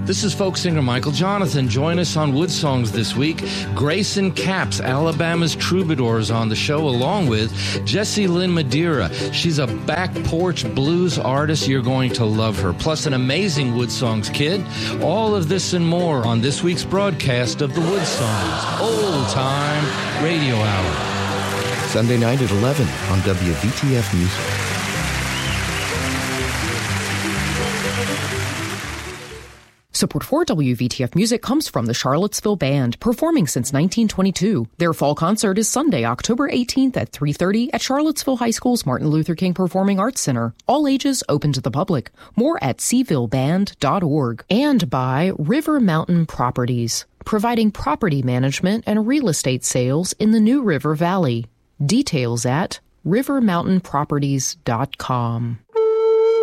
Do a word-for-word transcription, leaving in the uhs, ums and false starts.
This is folk singer Michael Jonathan. Join us on Wood Songs this week. Grayson Capps, Alabama's Troubadours, on the show, along with Jessie Lynn Madeira. She's a back porch blues artist. You're going to love her. Plus an amazing Wood Songs kid. All of this and more on this week's broadcast of the Wood Songs Old Time Radio Hour. Sunday night at eleven on W V T F Music. Support for W V T F Music comes from the Charlottesville Band, performing since nineteen twenty-two. Their fall concert is Sunday, October eighteenth at three thirty at Charlottesville High School's Martin Luther King Performing Arts Center. All ages open to the public. More at seville band dot org. And by River Mountain Properties, providing property management and real estate sales in the New River Valley. Details at river mountain properties dot com.